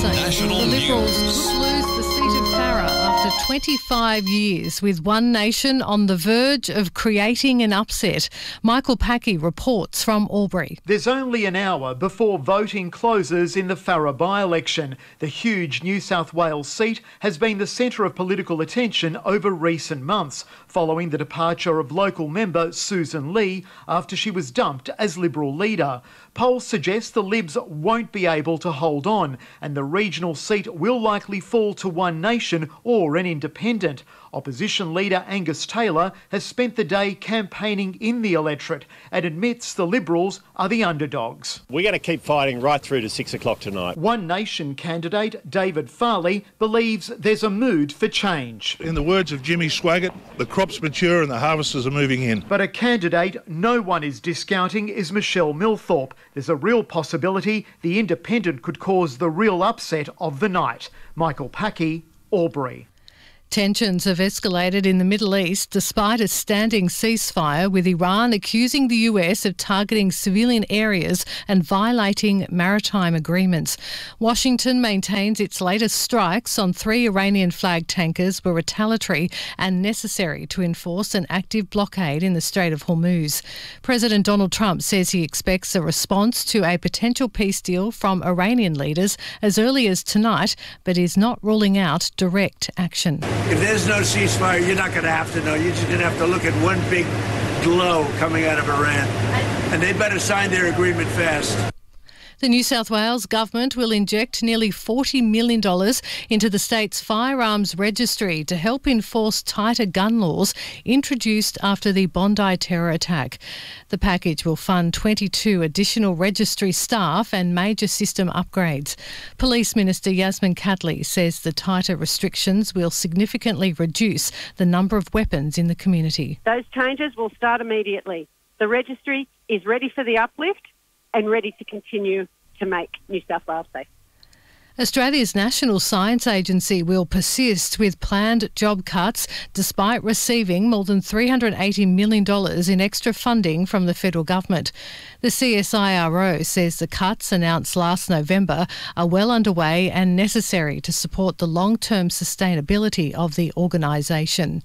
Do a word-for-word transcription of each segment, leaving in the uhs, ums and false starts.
saying National the Liberals News. could lose the seat of Farrer after twenty-five years, with One Nation on the verge of creating an upset. Michael Packey reports from Albury. There's only an hour before voting closes in the Farrer by-election. The huge New South Wales seat has been the centre of political attention over recent months, following the departure of local member Susan Lee after she was dumped as Liberal leader. Polls suggest the Libs won't be able to hold on, and the regional seat will likely fall to One Nation or an independent. Opposition leader Angus Taylor has spent the day campaigning in the electorate and admits the Liberals are the underdogs. We're going to keep fighting right through to six o'clock tonight. One Nation candidate David Farley believes there's a mood for change. In the words of Jimmy Swaggart, the crop's mature and the harvesters are moving in. But a candidate no one is discounting is Michelle Millthorpe. There's a real possibility the independent could cause the real upset of the night. Michael Packey, Albury. Tensions have escalated in the Middle East despite a standing ceasefire, with Iran accusing the U S of targeting civilian areas and violating maritime agreements. Washington maintains its latest strikes on three Iranian flag tankers were retaliatory and necessary to enforce an active blockade in the Strait of Hormuz. President Donald Trump says he expects a response to a potential peace deal from Iranian leaders as early as tonight, but is not ruling out direct action. If there's no ceasefire, you're not going to have to know. You're just going to have to look at one big glow coming out of Iran. And they better sign their agreement fast. The New South Wales government will inject nearly forty million dollars into the state's firearms registry to help enforce tighter gun laws introduced after the Bondi terror attack. The package will fund twenty-two additional registry staff and major system upgrades. Police Minister Yasmin Catley says the tighter restrictions will significantly reduce the number of weapons in the community. Those changes will start immediately. The registry is ready for the uplift and ready to continue to make New South Wales safe. Australia's National Science Agency will persist with planned job cuts despite receiving more than three hundred eighty million dollars in extra funding from the federal government. The C S I R O says the cuts announced last November are well underway and necessary to support the long-term sustainability of the organisation.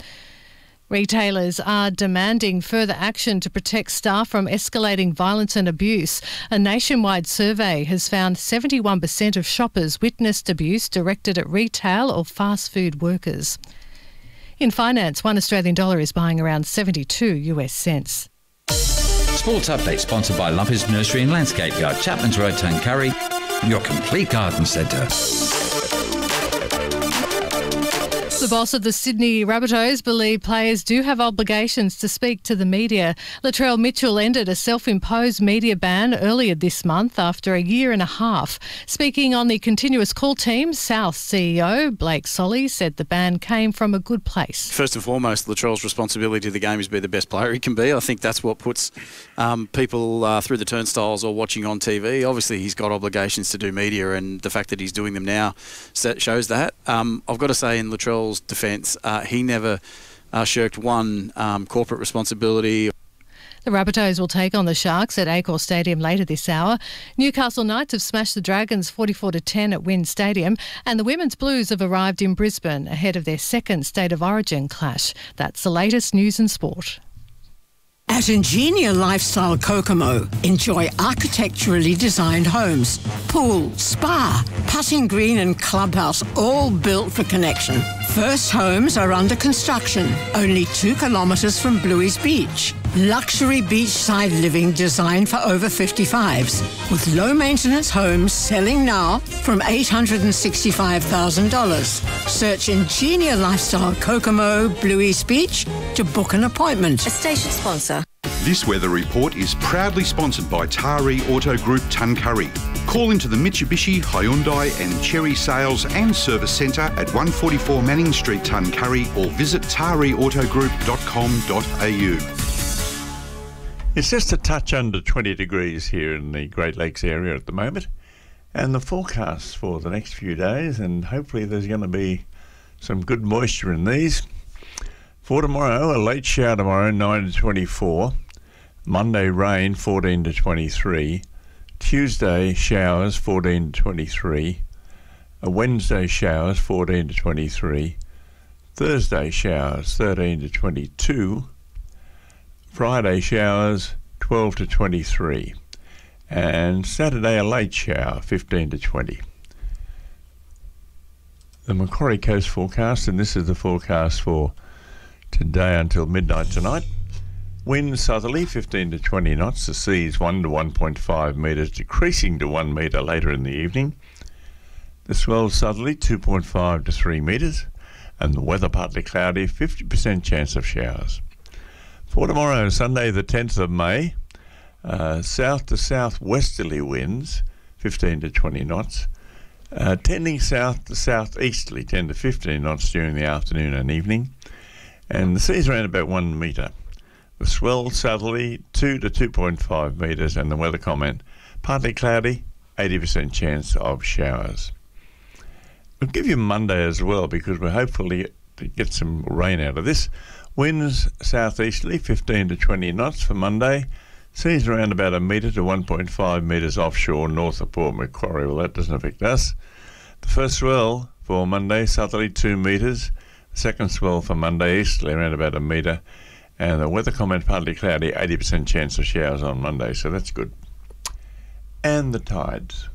Retailers are demanding further action to protect staff from escalating violence and abuse. A nationwide survey has found seventy-one percent of shoppers witnessed abuse directed at retail or fast food workers. In finance, one Australian dollar is buying around seventy-two US cents. Sports update sponsored by Lumpy's Nursery and Landscape Yard, Chapman's Road, Tuncurry, your complete garden centre. The boss of the Sydney Rabbitohs believe players do have obligations to speak to the media. Latrell Mitchell ended a self-imposed media ban earlier this month after a year and a half. Speaking on the continuous call team, South C E O Blake Solly said the ban came from a good place. First and foremost, Latrell's responsibility to the game is to be the best player he can be. I think that's what puts um, people uh, through the turnstiles or watching on T V. Obviously, he's got obligations to do media, and the fact that he's doing them now shows that. Um, I've got to say, in Latrell's defence, uh, he never uh, shirked one um, corporate responsibility. The Rabbitohs will take on the Sharks at Accor Stadium later this hour. Newcastle Knights have smashed the Dragons forty-four to ten at Wynn Stadium, and the Women's Blues have arrived in Brisbane ahead of their second State of Origin clash. That's the latest news and sport. At Ingenia Lifestyle Kokomo, enjoy architecturally designed homes, pool, spa, putting green and clubhouse, all built for connection. First homes are under construction, only two kilometres from Bluey's Beach. Luxury beachside living designed for over fifty-fives, with low-maintenance homes selling now from eight hundred sixty-five thousand dollars. Search Ingenia Lifestyle Kokomo, Bluey's Beach to book an appointment. A station sponsor. This weather report is proudly sponsored by Taree Auto Group Tuncurry. Call into the Mitsubishi, Hyundai and Chery Sales and Service Centre at one forty-four Manning Street, Tuncurry, or visit taree auto group dot com dot a u. It's just a touch under twenty degrees here in the Great Lakes area at the moment, and the forecast for the next few days, and hopefully there's going to be some good moisture in these. For tomorrow, a late shower tomorrow, nine to twenty-four. Monday, rain, fourteen to twenty-three. Tuesday, showers, fourteen to twenty-three. A Wednesday showers, fourteen to twenty-three. Thursday showers, thirteen to twenty-two. Friday showers, twelve to twenty-three. And Saturday a late shower, fifteen to twenty. The Macquarie Coast forecast, and this is the forecast for today until midnight tonight. Winds southerly, fifteen to twenty knots. The seas one to one point five metres, decreasing to one metre later in the evening. The swell southerly, two point five to three metres. And the weather partly cloudy, fifty percent chance of showers. For tomorrow, Sunday the tenth of May, uh, south to southwesterly winds, fifteen to twenty knots. Uh, tending south to southeasterly, ten to fifteen knots during the afternoon and evening. And the seas around about one metre. The swell southerly, two to two point five metres, and the weather comment, partly cloudy, eighty percent chance of showers. We'll give you Monday as well, because we're hopefully to get some rain out of this. Winds southeasterly, fifteen to twenty knots for Monday. Seas around about a metre to one point five metres offshore north of Port Macquarie. Well, that doesn't affect us. The first swell for Monday, southerly two metres. The second swell for Monday, easterly around about a metre. And the weather comment, partly cloudy, eighty percent chance of showers on Monday, so that's good. And the tides.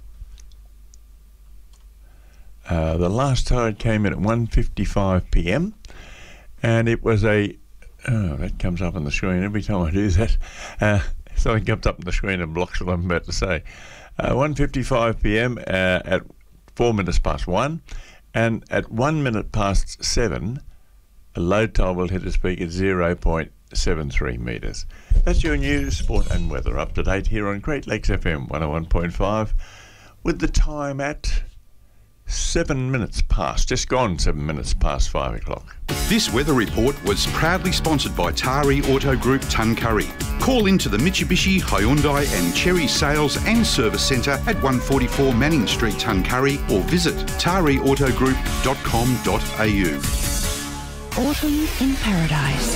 Uh, the last tide came in at one fifty-five p m, and it was a... Oh, that comes up on the screen every time I do that. Uh, something comes up on the screen and blocks what I'm about to say. Uh, one fifty-five p m uh, at four minutes past one, and at one minute past seven, a low tide will hit its peak at zero point seven three metres. That's your news, sport and weather up to date here on Great Lakes F M one oh one point five, with the time at seven minutes past, just gone seven minutes past five o'clock. This weather report was proudly sponsored by Tari Auto Group Tuncurry. Call into the Mitsubishi, Hyundai and Cherry Sales and Service Centre at one forty-four Manning Street, Tuncurry, or visit tari auto group dot com dot a u. Autumn in Paradise.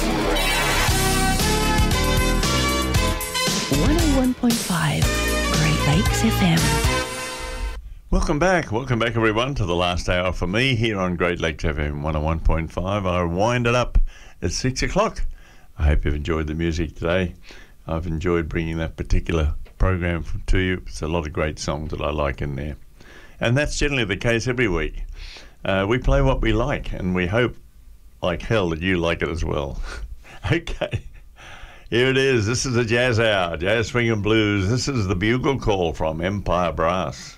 one oh one point five Great Lakes F M. Welcome back. Welcome back, everyone, to the last hour for me here on Great Lakes F M one oh one point five. I wind it up at six o'clock. I hope you've enjoyed the music today. I've enjoyed bringing that particular program to you. It's a lot of great songs that I like in there. And that's generally the case every week. Uh, we play what we like, and we hope like hell that you like it as well. Okay, here it is. This is the Jazz Hour, Jazz Swing and Blues. This is the Bugle Call from Empire Brass.